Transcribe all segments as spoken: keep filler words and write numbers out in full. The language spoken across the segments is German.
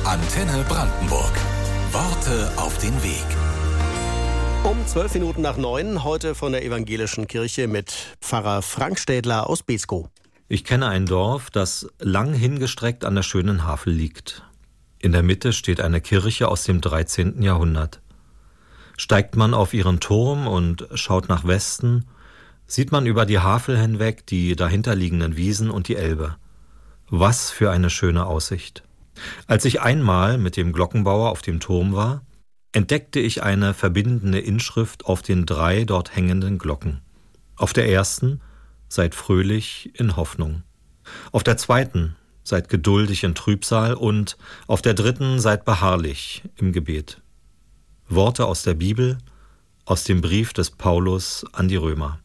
Antenne Brandenburg. Worte auf den Weg. Um zwölf Minuten nach neun, heute von der Evangelischen Kirche mit Pfarrer Frank Städler aus Beeskow. Ich kenne ein Dorf, das lang hingestreckt an der schönen Havel liegt. In der Mitte steht eine Kirche aus dem dreizehnten Jahrhundert. Steigt man auf ihren Turm und schaut nach Westen, sieht man über die Havel hinweg die dahinterliegenden Wiesen und die Elbe. Was für eine schöne Aussicht. Als ich einmal mit dem Glockenbauer auf dem Turm war, entdeckte ich eine verbindende Inschrift auf den drei dort hängenden Glocken. Auf der ersten: Seid fröhlich in Hoffnung. Auf der zweiten: Seid geduldig in Trübsal. Und auf der dritten: Seid beharrlich im Gebet. Worte aus der Bibel, aus dem Brief des Paulus an die Römer.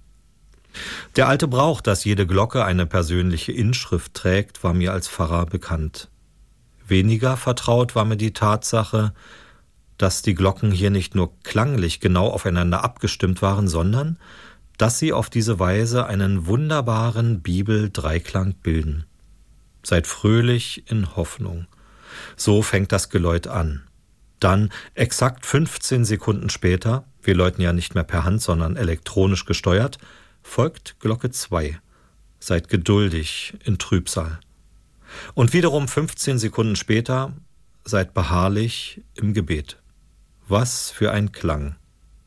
Der alte Brauch, dass jede Glocke eine persönliche Inschrift trägt, war mir als Pfarrer bekannt. Weniger vertraut war mir die Tatsache, dass die Glocken hier nicht nur klanglich genau aufeinander abgestimmt waren, sondern dass sie auf diese Weise einen wunderbaren Bibel-Dreiklang bilden. Seid fröhlich in Hoffnung. So fängt das Geläut an. Dann, exakt fünfzehn Sekunden später, wir läuten ja nicht mehr per Hand, sondern elektronisch gesteuert, folgt Glocke zwei. Seid geduldig in Trübsal. Und wiederum fünfzehn Sekunden später, seid beharrlich im Gebet. Was für ein Klang.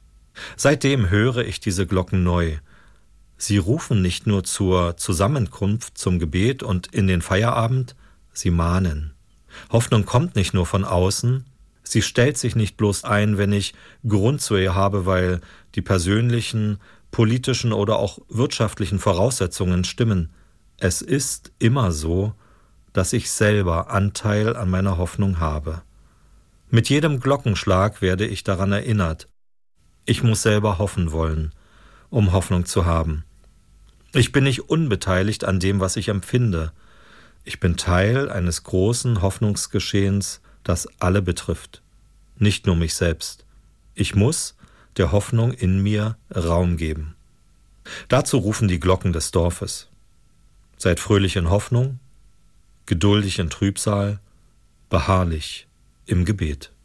Seitdem höre ich diese Glocken neu. Sie rufen nicht nur zur Zusammenkunft, zum Gebet und in den Feierabend, sie mahnen. Hoffnung kommt nicht nur von außen, sie stellt sich nicht bloß ein, wenn ich Grund zu ihr habe, weil die persönlichen, politischen oder auch wirtschaftlichen Voraussetzungen stimmen. Es ist immer so, dass ich selber Anteil an meiner Hoffnung habe. Mit jedem Glockenschlag werde ich daran erinnert. Ich muss selber hoffen wollen, um Hoffnung zu haben. Ich bin nicht unbeteiligt an dem, was ich empfinde. Ich bin Teil eines großen Hoffnungsgeschehens, das alle betrifft, nicht nur mich selbst. Ich muss der Hoffnung in mir Raum geben. Dazu rufen die Glocken des Dorfes. Seid fröhlich in Hoffnung, geduldig in Trübsal, beharrlich im Gebet.